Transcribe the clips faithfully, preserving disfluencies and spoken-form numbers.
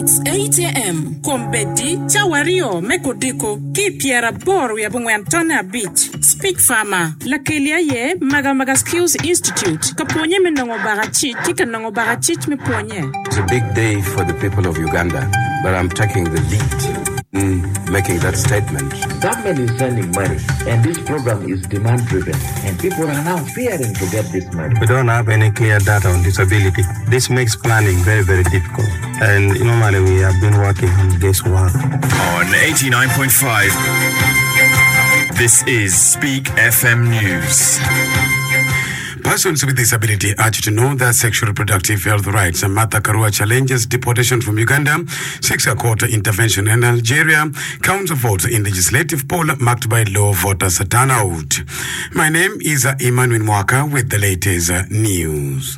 It's eight a.m. Kombedi, Chawario, Mekodiko, Kipiera Bor, Yabungwantona Beach, Speak Farmer, Lakelia Ye, Magamaga Skills Institute, Kaponye Menongo Barachi, Kikanongo Barachich Meponye. It's a big day for the people of Uganda, but I'm taking the lead in making that statement. Government is sending money, and this program is demand-driven, and people are now fearing to get this money. We don't have any clear data on disability. This makes planning very, very difficult. And normally we have been working on guesswork. On eighty-nine point five, this is Speak F M News. Persons with disability urge to know their sexual reproductive health rights. Martha Karua challenges deportation from Uganda, seeks a court intervention in Algeria, counts votes in legislative poll marked by low voters turnout. My name is Emmanuel Mwaka with the latest news.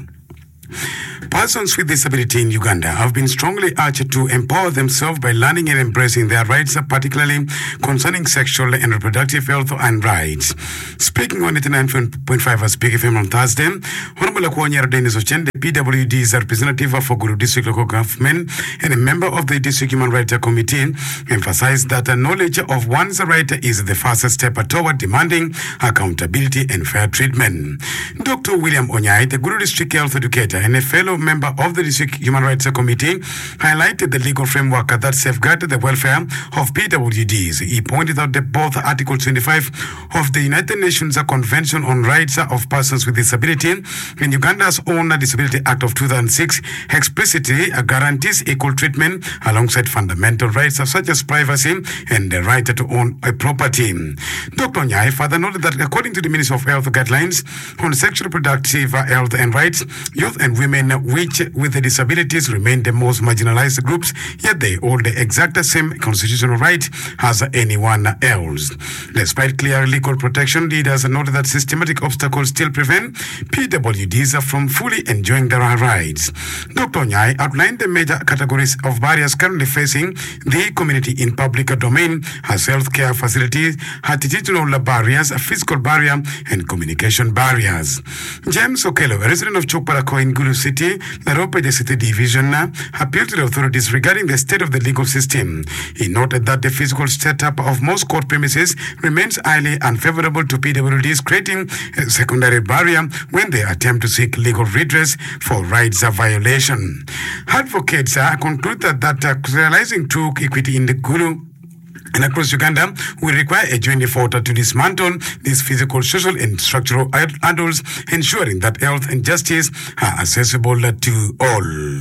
Persons with disability in Uganda have been strongly urged to empower themselves by learning and embracing their rights, particularly concerning sexual and reproductive health and rights. Speaking on eighty-nine point five Speak F M on Thursday, Honorable Akwanyara Dennis Ochende, P W D's representative for Guru District Local Government and a member of the District Human Rights Committee, emphasized that knowledge of one's right is the first step toward demanding accountability and fair treatment. Doctor William Onyai, the Guru District Health Educator and a fellow member of the District Human Rights Committee, highlighted the legal framework that safeguarded the welfare of P W Ds. He pointed out that both Article twenty-five of the United Nations Convention on Rights of Persons with Disability and Uganda's own Disability Act of two thousand six explicitly guarantees equal treatment alongside fundamental rights such as privacy and the right to own a property. Doctor Nyai further noted that according to the Ministry of Health guidelines on sexual reproductive health and rights, youth and women which with the disabilities remain the most marginalized groups, yet they hold the exact same constitutional right as anyone else. Despite clear legal protection, leaders noted that systematic obstacles still prevent P W Ds from fully enjoying their rights. Doctor Nyai outlined the major categories of barriers currently facing the community in public domain as healthcare facilities, attitudinal barriers, physical barrier, and communication barriers. James Okello, a resident of Chokparako in Gulu City, Narope City Division, appealed to the authorities regarding the state of the legal system. He noted that the physical setup of most court premises remains highly unfavorable to P W Ds, creating a secondary barrier when they attempt to seek legal redress for rights violation. Advocates uh, conclude that, that uh, realizing true equity in the Gulu and across Uganda will require a joint effort to dismantle these physical, social, and structural hurdles, ensuring that health and justice are accessible to all.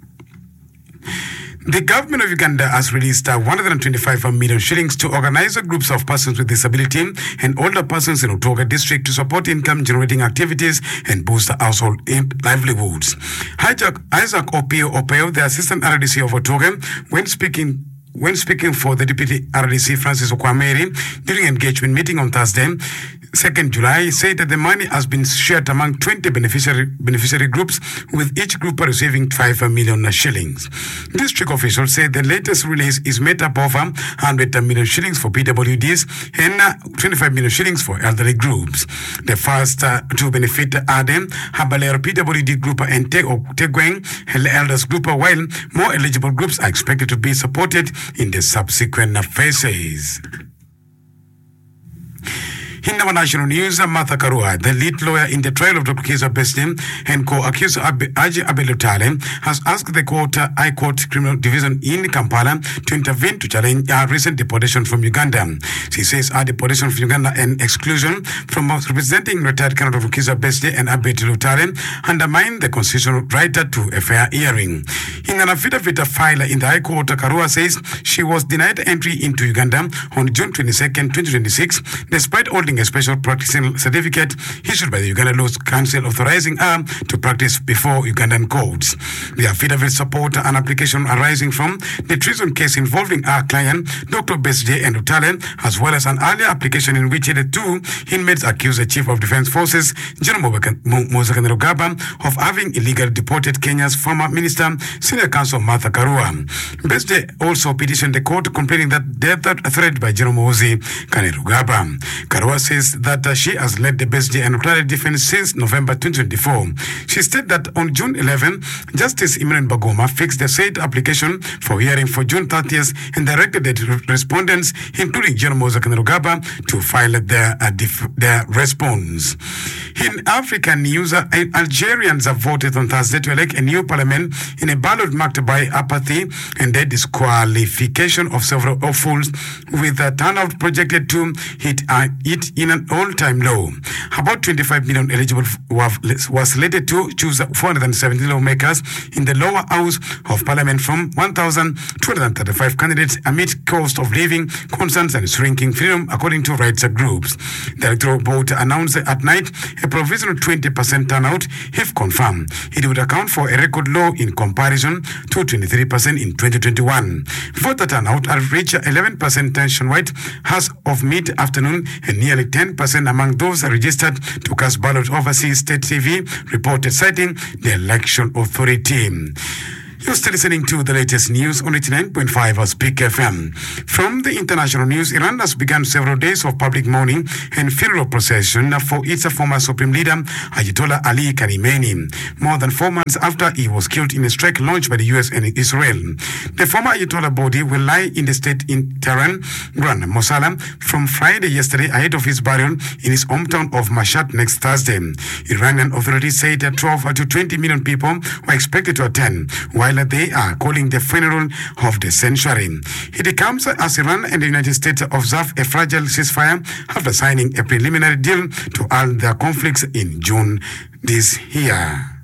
The government of Uganda has released one hundred twenty-five million shillings to organize groups of persons with disability and older persons in Otoga district to support income-generating activities and boost household livelihoods. Isaac Opio Opeo, the assistant R D C of Otoga, when speaking When speaking for the Deputy R D C Francis Okwameri during engagement meeting on Thursday, second July, said that the money has been shared among twenty beneficiary beneficiary groups, with each group receiving five million shillings. District officials say the latest release is made up of one hundred million shillings for P W Ds and twenty-five million shillings for elderly groups. The first uh, to benefit are the Habalero P W D group and Tegweng Elders group, while more eligible groups are expected to be supported in the subsequent phases. In our national news, Martha Karua, the lead lawyer in the trial of Doctor Kizza Besigye and co-accused Haji Abel Lutale, has asked the court, uh, High Court Criminal Division in Kampala to intervene to challenge her recent deportation from Uganda. She says her deportation from Uganda and exclusion from representing retired Colonel Doctor Kizza Besigye and Abel Lutale undermine the constitutional right to a fair hearing. In an affidavit filed in the High Court, Karua says she was denied entry into Uganda on June twenty-second, twenty twenty-six, despite holding a special practicing certificate issued by the Uganda Law Council authorizing her to practice before Ugandan courts. The affidavit support an application arising from the treason case involving our client, Doctor Besigye and Lutale, as well as an earlier application in which the two inmates accused the Chief of Defense Forces, General Muhoozi Kainerugaba, of having illegally deported Kenya's former Minister, Senior Counsel Martha Karua. Besigye also petitioned the court complaining that death threat by General Muhoozi Kainerugaba. Karua says that uh, she has led the B S J and retired defense since November twenty twenty-four. She said that on June eleventh, Justice Imran Bagoma fixed the said application for hearing for June thirtieth and directed the respondents, including General Moza Kainerugaba, to file their, uh, def- their response. In African news, uh, Algerians have voted on Thursday to elect a new parliament in a ballot marked by apathy and the disqualification of several hopefuls, with a turnout projected to hit uh, it in an all-time low. About twenty-five million eligible was slated to choose four hundred seventy lawmakers in the lower house of parliament from one thousand two hundred thirty-five candidates amid cost of living concerns and shrinking freedom, according to rights groups. The electoral board announced at night a provisional twenty percent turnout. If confirmed, it would account for a record low in comparison to twenty-three percent in twenty twenty-one. Voter turnout has reached eleven percent nationwide as of mid-afternoon and nearly ten percent among those registered to cast ballot, overseas state T V reported, citing the election authority. You're still listening to the latest news on eighty-nine point five of Speak F M. From the international news, Iran has begun several days of public mourning and funeral procession for its former supreme leader, Ayatollah Ali Khamenei, more than four months after he was killed in a strike launched by the U S and Israel. The former Ayatollah body will lie in the state in Tehran, Grand Mosala, from Friday yesterday ahead of his burial in his hometown of Mashhad next Thursday. Iranian authorities say that twelve to twenty million people were expected to attend, while they are calling the funeral of the century. It comes as Iran and the United States observe a fragile ceasefire after signing a preliminary deal to end their conflicts in June this year.